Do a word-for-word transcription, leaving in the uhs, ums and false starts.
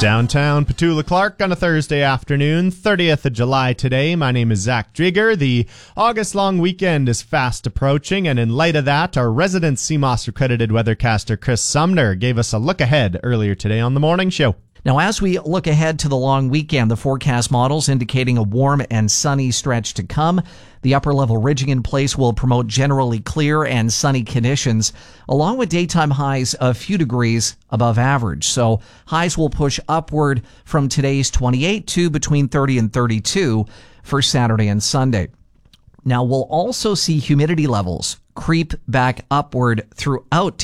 Downtown Petula Clark on a Thursday afternoon, thirtieth of July today. My name is Zach Drieger. The August long weekend is fast approaching, and in light of that, our resident C M O S accredited weathercaster Chris Sumner gave us a look ahead earlier today on the morning show. Now, as we look ahead to the long weekend, the forecast models indicating a warm and sunny stretch to come. The upper-level ridging in place will promote generally clear and sunny conditions, along with daytime highs a few degrees above average. So highs will push upward from today's twenty-eight to between thirty and thirty-two for Saturday and Sunday. Now, we'll also see humidity levels creep back upward throughout